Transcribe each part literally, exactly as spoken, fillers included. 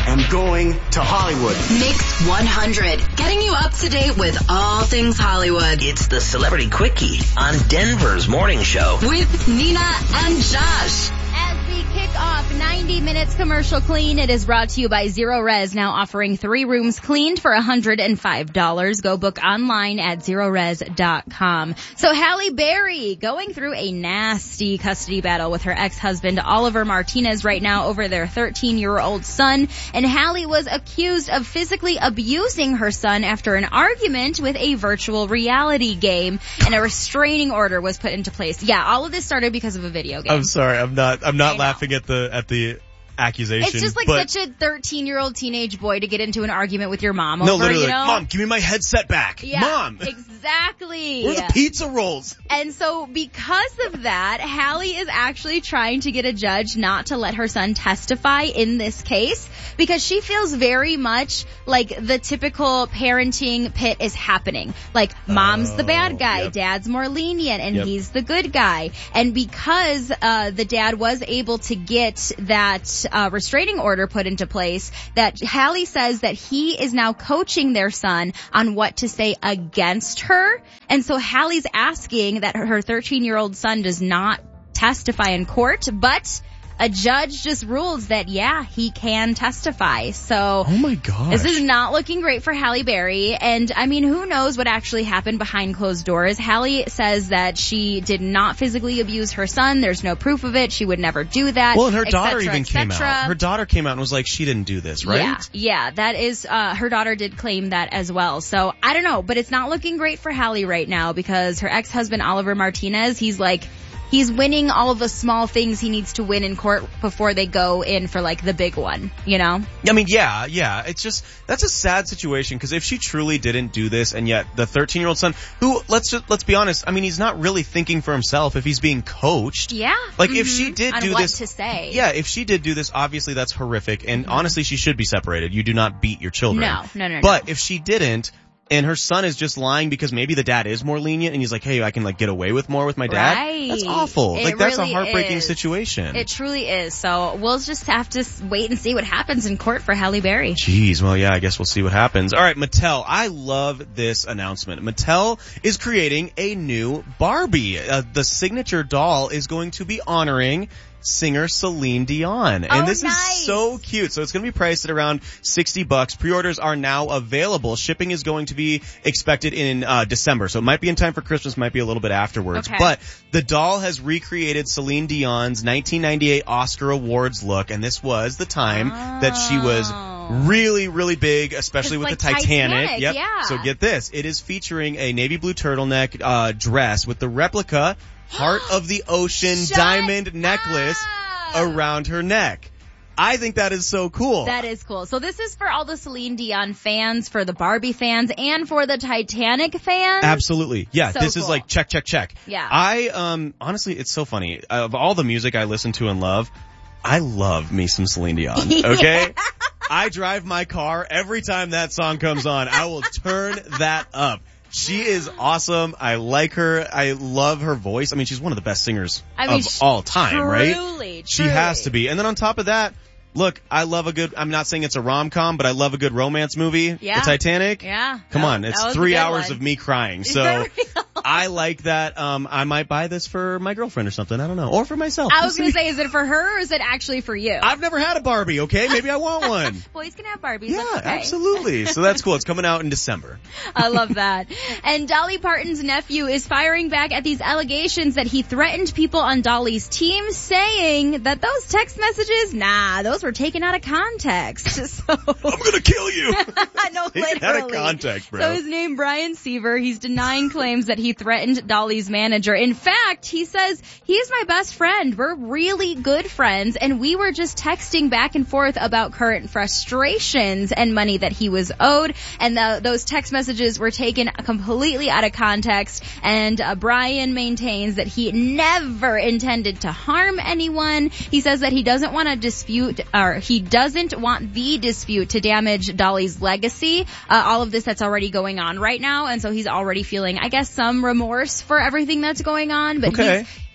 am going to Hollywood. Mix one hundred, getting you up to date with all things Hollywood. It's the Celebrity Quickie on Denver's Morning Show. With Nina and Josh. As we kick off ninety minutes commercial clean, it is brought to you by Zero Res, now offering three rooms cleaned for one hundred five dollars. Go book online at zero res dot com. So Halle Berry going through a nasty custody battle with her ex-husband Oliver Martinez right now over their thirteen-year-old son. And Halle was accused of physically abusing her son after an argument with a virtual reality game, and a restraining order was put into place. Yeah, all of this started because of a video game. I'm sorry, I'm not I'm not laughing at the at the accusation. It's just like but such a thirteen-year-old teenage boy to get into an argument with your mom over, no, literally, you know? Mom, give me my headset back. Yeah, Mom. Exactly. Where are the pizza rolls? And so because of that, Halle is actually trying to get a judge not to let her son testify in this case because she feels very much like the typical parenting pit is happening. Like, mom's oh, the bad guy, yep. dad's more lenient, and yep. he's the good guy. And because uh the dad was able to get that Uh, restraining order put into place, that Halle says that he is now coaching their son on what to say against her. And so Halle's asking that her thirteen-year-old son does not testify in court, but a judge just rules that, yeah, he can testify. So, oh my gosh, this is not looking great for Halle Berry. And I mean, who knows what actually happened behind closed doors. Halle says that she did not physically abuse her son. There's no proof of it. She would never do that. Well, and her et daughter cetera, even came out. Her daughter came out and was like, she didn't do this, right? Yeah, yeah, that is, uh, her daughter did claim that as well. So, I don't know, but it's not looking great for Halle right now because her ex-husband, Oliver Martinez, he's like, he's winning all of the small things he needs to win in court before they go in for, like, the big one, you know? I mean, yeah, yeah. It's just, that's a sad situation because if she truly didn't do this and yet the thirteen-year-old son, who, let's just, let's be honest, I mean, he's not really thinking for himself if he's being coached. Yeah. Like, mm-hmm. if she did On do what this. to say. Yeah, if she did do this, obviously that's horrific. And mm-hmm. honestly, she should be separated. You do not beat your children. No, no, no, no. But if she didn't, and her son is just lying because maybe the dad is more lenient and he's like, hey, I can like get away with more with my dad. Right. That's awful. It like that's really a heartbreaking is. situation. It truly is. So we'll just have to wait and see what happens in court for Halle Berry. Jeez, well yeah, I guess we'll see what happens. Alright, Mattel, I love this announcement. Mattel is creating a new Barbie. Uh, the signature doll is going to be honoring singer Celine Dion. And oh, this nice. is so cute. So it's going to be priced at around sixty bucks. Pre-orders are now available. Shipping is going to be expected in uh December. So it might be in time for Christmas, might be a little bit afterwards. Okay. But the doll has recreated Celine Dion's nineteen ninety-eight Oscar Awards look, and this was the time oh. that she was really, really big, especially with like the Titanic. Titanic Yep. yeah. So get this. It is featuring a navy blue turtleneck uh dress with the replica Heart of the Ocean Shut diamond necklace up. around her neck. I think that is so cool. That is cool. So this is for all the Celine Dion fans, for the Barbie fans, and for the Titanic fans? Absolutely. Yeah, so this cool. is like check, check, check. Yeah. I, um, honestly, it's so funny. Of all the music I listen to and love, I love me some Celine Dion, okay? Yeah. I drive my car every time that song comes on. I will turn that up. She is awesome. I like her. I love her voice. I mean, she's one of the best singers I mean, of all time, truly, right? Truly. She has to be. And then on top of that, look, I love a good, I'm not saying it's a rom-com, but I love a good romance movie. Yeah. The Titanic. Yeah. Come that, on, it's three hours one. of me crying. So I like that. Um, I might buy this for my girlfriend or something. I don't know. Or for myself. I was going to say, is it for her or is it actually for you? I've never had a Barbie, okay? Maybe I want one. Boys can have Barbies. Yeah, that's okay. absolutely. So that's cool. It's coming out in December. I love that. And Dolly Parton's nephew is firing back at these allegations that he threatened people on Dolly's team, saying that those text messages, nah, those were taken out of context. So I'm gonna kill you. No, Taken literally. out of context, bro. So his name, Brian Seaver, he's denying claims that he threatened Dolly's manager. In fact, he says, he's my best friend. We're really good friends, and we were just texting back and forth about current frustrations and money that he was owed, and the, those text messages were taken completely out of context, and uh, Brian maintains that he never intended to harm anyone. He says that he doesn't want to dispute, or he doesn't want the dispute to damage Dolly's legacy, uh, all of this that's already going on right now, and so he's already feeling, I guess, some remorse for everything that's going on, but okay. he's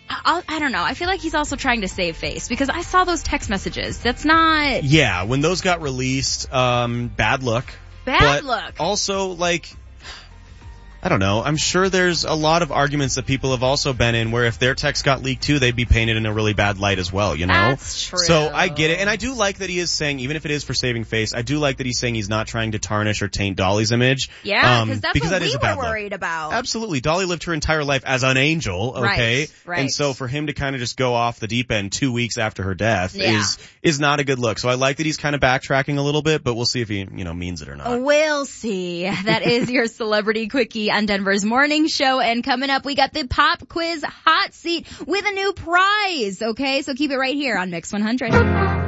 I'll, I don't know. I feel like he's also trying to save face because I saw those text messages. That's not Yeah, when those got released, um, bad luck. bad But look. also, like, I don't know. I'm sure there's a lot of arguments that people have also been in where if their text got leaked too, they'd be painted in a really bad light as well, you know? That's true. So I get it. And I do like that he is saying, even if it is for saving face, I do like that he's saying he's not trying to tarnish or taint Dolly's image. Yeah, um, that's because what that is we a bad were look. worried about. Absolutely. Dolly lived her entire life as an angel, okay? Right, right. And so for him to kind of just go off the deep end two weeks after her death Yeah. is is not a good look. So I like that he's kind of backtracking a little bit, but we'll see if he, you know, means it or not. We'll see. That is your Celebrity Quickie on Denver's Morning Show. And coming up, we got the Pop Quiz Hot Seat with a new prize. Okay, so keep it right here on Mix one hundred.